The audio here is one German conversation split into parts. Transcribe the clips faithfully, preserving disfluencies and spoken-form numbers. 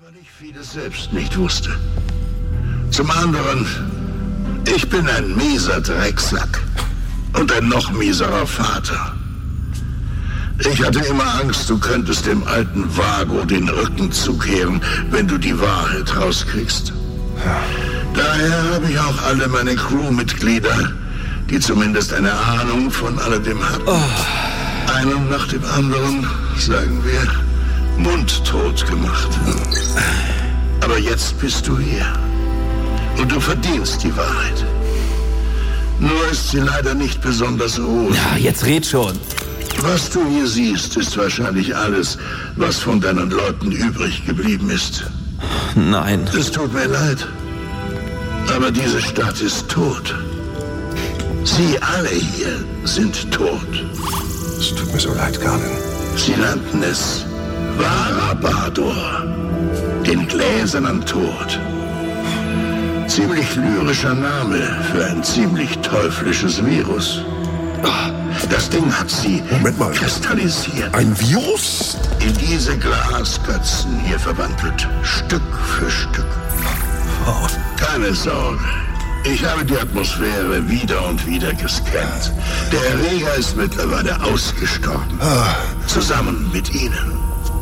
Weil ich vieles selbst nicht wusste. Zum anderen, ich bin ein mieser Drecksack und ein noch mieserer Vater. Ich hatte immer Angst, du könntest dem alten Vago den Rücken zukehren, wenn du die Wahrheit rauskriegst. Daher habe ich auch alle meine Crewmitglieder, die zumindest eine Ahnung von alledem hatten, oh. einen nach dem anderen, sagen wir, mundtot gemacht. Aber jetzt bist du hier. Und du verdienst die Wahrheit. Nur ist sie leider nicht besonders rosig. Ja, jetzt red schon. Was du hier siehst, ist wahrscheinlich alles, was von deinen Leuten übrig geblieben ist. Nein. Es tut mir leid. Aber diese Stadt ist tot. Sie alle hier sind tot. Es tut mir so leid, Garlin. Sie nannten es Varabador, den gläsernen Tod. Ziemlich lyrischer Name für ein ziemlich teuflisches Virus. Das Ding hat sie Moment mal. kristallisiert. Ein Virus? In diese Glasgötzen hier verwandelt, Stück für Stück. Oh. Keine Sorge. Ich habe die Atmosphäre wieder und wieder gescannt. Der Erreger ist mittlerweile ausgestorben. Ah. Zusammen mit Ihnen.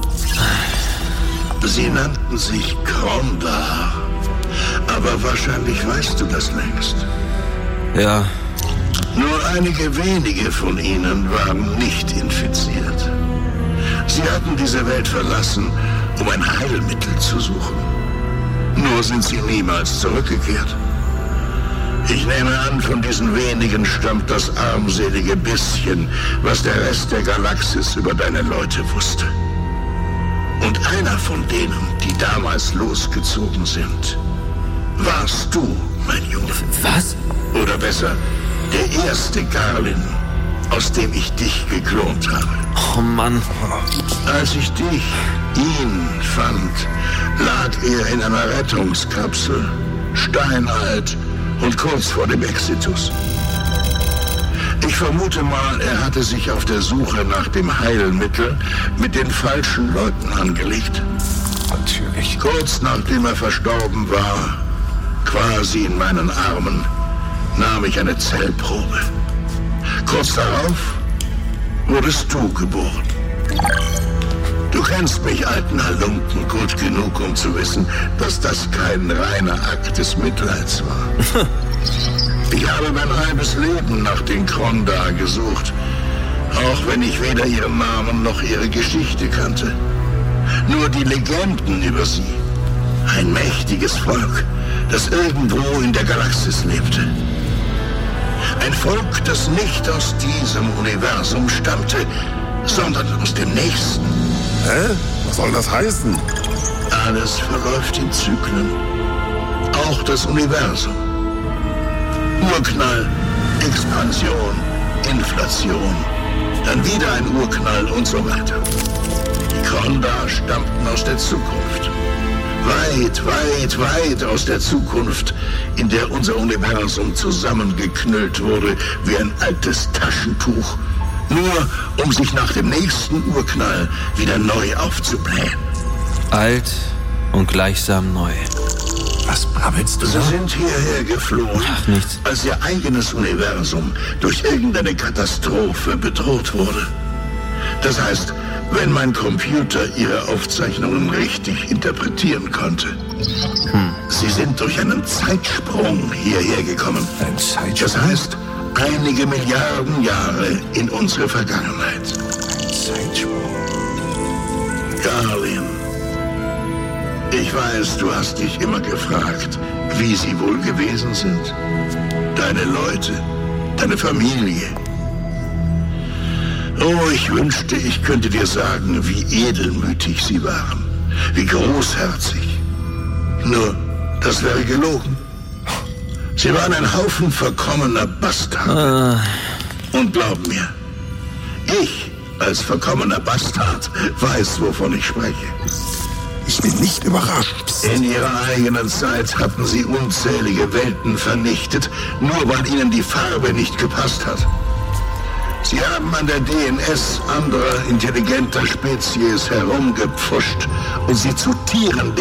Sie nannten sich Krondar. Aber wahrscheinlich weißt du das längst. Ja. Nur einige wenige von ihnen waren nicht infiziert. Sie hatten diese Welt verlassen, um ein Heilmittel zu suchen. Nur sind sie niemals zurückgekehrt. Ich nehme an, von diesen wenigen stammt das armselige bisschen, was der Rest der Galaxis über deine Leute wusste. Und einer von denen, die damals losgezogen sind, warst du, mein Junge. Was? Oder besser, der erste Garlin, aus dem ich dich geklont habe. Oh Mann. Als ich dich, ihn, fand, lag er in einer Rettungskapsel, steinalt und kurz vor dem Exitus. Ich vermute mal, er hatte sich auf der Suche nach dem Heilmittel mit den falschen Leuten angelegt. Natürlich. Kurz nachdem er verstorben war, quasi in meinen Armen, nahm ich eine Zellprobe. Kurz darauf wurdest du geboren. Du kennst mich, alten Halunken, gut genug, um zu wissen, dass das kein reiner Akt des Mitleids war. Ich habe mein halbes Leben nach den Krondar gesucht, auch wenn ich weder ihren Namen noch ihre Geschichte kannte. Nur die Legenden über sie. Ein mächtiges Volk, das irgendwo in der Galaxis lebte. Ein Volk, das nicht aus diesem Universum stammte, sondern aus dem nächsten. Hä? Was soll das heißen? Alles verläuft in Zyklen. Auch das Universum. Urknall, Expansion, Inflation. Dann wieder ein Urknall und so weiter. Die Krondar stammten aus der Zukunft. Weit, weit, weit aus der Zukunft, in der unser Universum zusammengeknüllt wurde wie ein altes Taschentuch. Nur um sich nach dem nächsten Urknall wieder neu aufzublähen. Alt und gleichsam neu. Was brabbelst du Sie da? sind hierher geflohen, Ach, nichts. als ihr eigenes Universum durch irgendeine Katastrophe bedroht wurde. Das heißt, wenn mein Computer ihre Aufzeichnungen richtig interpretieren konnte. Hm. Sie sind durch einen Zeitsprung hierher gekommen. Ein Zeitsprung? Das heißt, einige Milliarden Jahre in unsere Vergangenheit. Zeitsprung. Garlin, ich weiß, du hast dich immer gefragt, wie sie wohl gewesen sind. Deine Leute, deine Familie. Oh, ich wünschte, ich könnte dir sagen, wie edelmütig sie waren, wie großherzig. Nur, das wäre gelogen. Sie waren ein Haufen verkommener Bastarde. Ah. Und glaub mir, ich als verkommener Bastard weiß, wovon ich spreche. Ich bin nicht überrascht. In ihrer eigenen Zeit hatten sie unzählige Welten vernichtet, nur weil ihnen die Farbe nicht gepasst hat. Sie haben an der D N S anderer intelligenter Spezies herumgepfuscht und sie zu Tieren